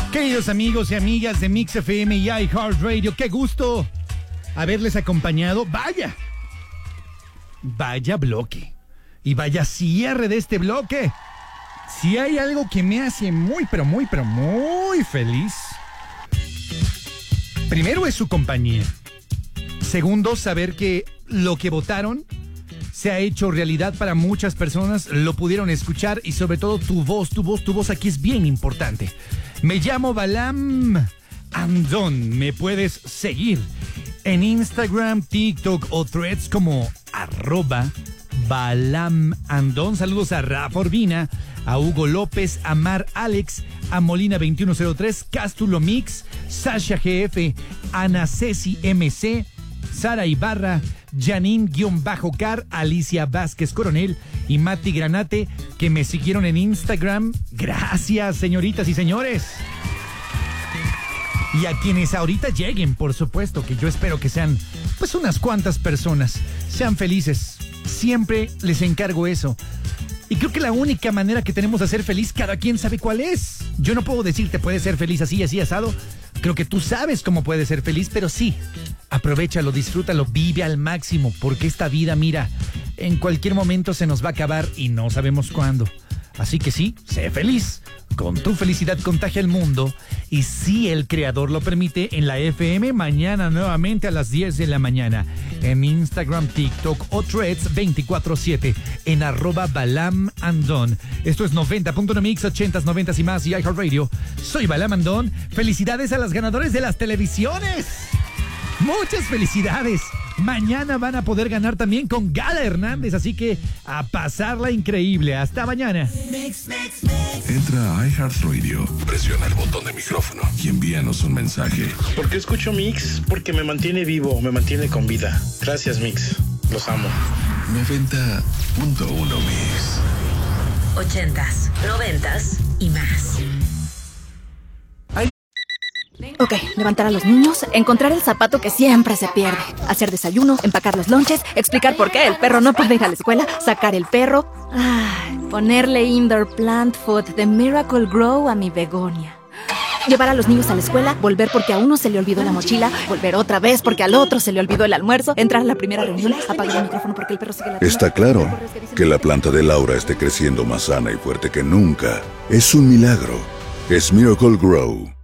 Queridos amigos y amigas de Mix FM y iHeartRadio, qué gusto haberles acompañado. Vaya bloque. Y vaya cierre de este bloque. Si hay algo que me hace muy feliz, primero es su compañía. Segundo, saber que lo que votaron se ha hecho realidad para muchas personas, lo pudieron escuchar y sobre todo tu voz aquí es bien importante. Me llamo Balam Andón, me puedes seguir en Instagram, TikTok o Threads como @Balam Andón. Saludos a Rafa Urbina, a Hugo López, a Mar Alex, a Molina 2103, Cástulo Mix, Sasha GF, Ana Ceci MC, Sara Ibarra, Janine-Car, Alicia Vázquez Coronel y Mati Granate, que me siguieron en Instagram. Gracias, señoritas y señores. Y a quienes ahorita lleguen, por supuesto, que yo espero que sean pues unas cuantas personas. Sean felices. Siempre les encargo eso. Y creo que la única manera que tenemos de ser feliz, cada quien sabe cuál es. Yo no puedo decirte puedes ser feliz así, asado. Creo que tú sabes cómo puedes ser feliz, pero sí, aprovéchalo, disfrútalo, vive al máximo, porque esta vida, mira, en cualquier momento se nos va a acabar y no sabemos cuándo. Así que sí, sé feliz. Con tu felicidad contagia el mundo. Y si el creador lo permite, en la FM, mañana nuevamente a las 10 de la mañana. En Instagram, TikTok o Threads 24/7. En @Balam Andón. Esto es 90.1 Mix, 80s, 90s y más y iHeartRadio. Soy Balam Andón. Felicidades a las ganadoras de las televisiones. Muchas felicidades. Mañana van a poder ganar también con Gala Hernández, así que a pasarla increíble. Hasta mañana. Entra a iHeartRadio, presiona el botón de micrófono y envíanos un mensaje. ¿Por qué escucho Mix? Porque me mantiene vivo, me mantiene con vida. Gracias, Mix. Los amo. 90.1 Mix. 80s, 90s y más. Ok, levantar a los niños, encontrar el zapato que siempre se pierde, hacer desayuno, empacar los lonches, explicar por qué el perro no puede ir a la escuela, sacar el perro, ponerle indoor plant food de Miracle Grow a mi begonia. Llevar a los niños a la escuela, volver porque a uno se le olvidó la mochila, volver otra vez porque al otro se le olvidó el almuerzo, entrar a la primera reunión, apagar el micrófono porque el perro sigue ladrando. Está claro que la planta de Laura esté creciendo más sana y fuerte que nunca. Es un milagro. Es Miracle Grow.